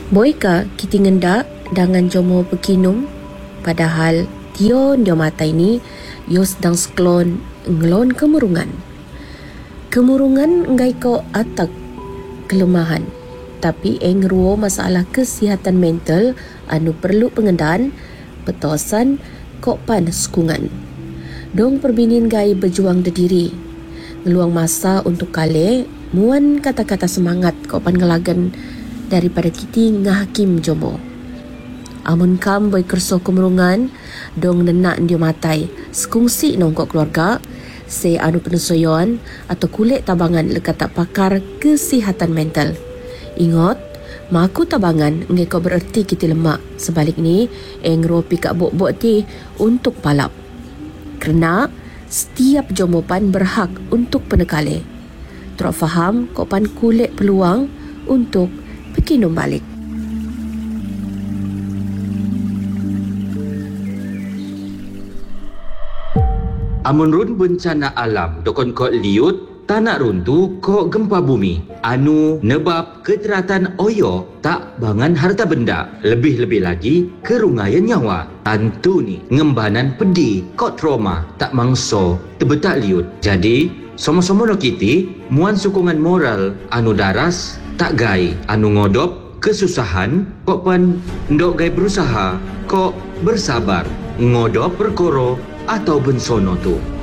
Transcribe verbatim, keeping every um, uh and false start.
Boika kita ngendak dengan jomo bekinum padahal tion dia mata ini yo sedang seklon ngelon kemurungan. Kemurungan ngai ko atak kelemahan, tapi engruo masalah kesihatan mental anu perlu pengendaan, petosan kok pan sekungan. Dong perbinin gai berjuang dediri, ngeluang masa untuk kale muan kata-kata semangat kok pan ngelagan daripada kiti ngahakim jomo. Amun kam boy kerso kemurungan, dong nenak dia matai, sekungsi nong kok keluarga, se anu penusoyon atau kulit tabangan lekata pakar kesihatan mental. Ingat, maku tabangan ngeko bererti kita lemak. Sebalik ni, engro pikak bok-bok ti untuk palap. Kerana setiap jomopan berhak untuk penekale. Teruk faham kok pan kulit peluang untuk berkinum balik. Amun run bencana alam dokon kok liut, tanah runtuh kok gempa bumi. Anu nebab keteratan oyo tak bangan harta benda. Lebih-lebih lagi kerungayan nyawa. Tentu ni ngembanan pedih kok trauma tak mangso tebetak liut. Jadi sama-sama no kiti muan sokongan moral anu daras tak gai. Anu ngodop kesusahan kok pan ndok gai berusaha kok bersabar ngodop perkoro atau bensono tu.